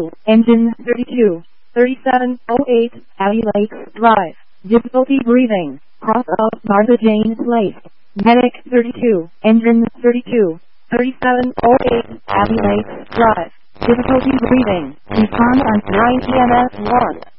32, engine 32, 3708, Abbey Lakes Drive, difficulty breathing, cross out Martha Jane Place, medic 32, engine 32, 3708, Abbey Lakes Drive, difficulty breathing, respond on 9 EMS 1.